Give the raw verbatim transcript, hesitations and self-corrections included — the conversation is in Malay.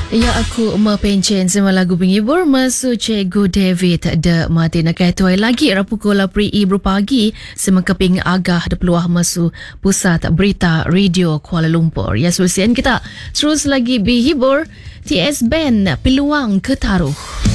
Ya, aku mapencen semua lagu penghibur masu Cikgu David de Martin akan tuai lagi rapukul pri i berpagi semengkeping agah de peluah masu Pusat Berita Radio Kuala Lumpur. Ya, solusian kita terus lagi berhibur T S Band peluang ketaruh.